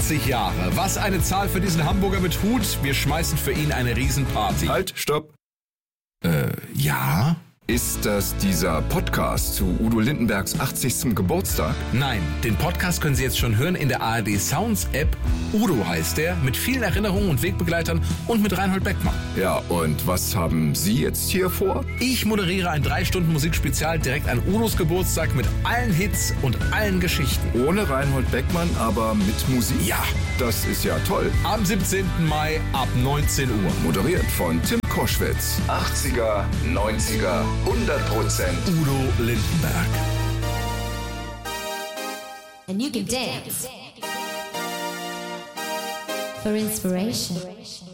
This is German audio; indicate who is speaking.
Speaker 1: 80 Jahre. Was eine Zahl für diesen Hamburger mit Hut. Wir schmeißen für ihn eine Riesenparty.
Speaker 2: Halt, stopp.
Speaker 1: Ja?
Speaker 2: Ist das dieser Podcast zu Udo Lindenbergs 80. Geburtstag?
Speaker 1: Nein, den Podcast können Sie jetzt schon hören in der ARD Sounds App. Udo heißt der, mit vielen Erinnerungen und Wegbegleitern und mit Reinhold Beckmann.
Speaker 2: Ja, und was haben Sie jetzt hier vor?
Speaker 1: Ich moderiere ein 3-Stunden-Musikspezial direkt an Udos Geburtstag mit allen Hits und allen Geschichten.
Speaker 2: Ohne Reinhold Beckmann, aber mit Musik?
Speaker 1: Ja.
Speaker 2: Das ist ja toll.
Speaker 1: Am 17. Mai ab 19 Uhr.
Speaker 2: Moderiert von Tim Koschwitz. 80er, 90er, 100%.
Speaker 1: Udo Lindenberg.
Speaker 3: And you can dance for inspiration.